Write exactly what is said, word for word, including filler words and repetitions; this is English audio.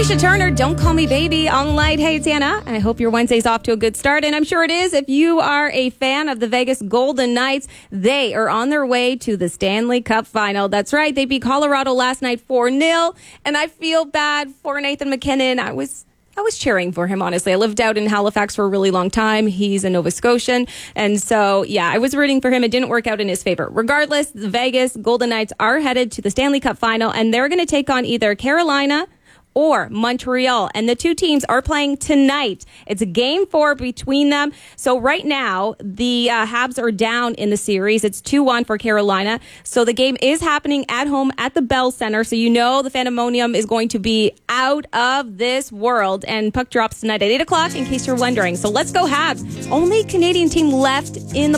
Alicia Turner, Don't Call Me Baby on Light. Hey, it's Anna. I hope your Wednesday's off to a good start, and I'm sure it is. If you are a fan of the Vegas Golden Knights, they are on their way to the Stanley Cup Final. That's right. They beat Colorado last night four nil, and I feel bad for Nathan MacKinnon. I was... I was cheering for him, honestly. I lived out in Halifax for a really long time. He's a Nova Scotian. And so, yeah, I was rooting for him. It didn't work out in his favor. Regardless, the Vegas Golden Knights are headed to the Stanley Cup Final, and they're going to take on either Carolina or Montreal. And the two teams are playing tonight. It's a game four between them. So right now, the uh, Habs are down in the series. It's two one for Carolina. So the game is happening at home at the Bell Center. So you know the Phantomonium is going to be out of this world. And puck drops tonight at eight o'clock, in case you're wondering. So let's go Habs. Only Canadian team left in the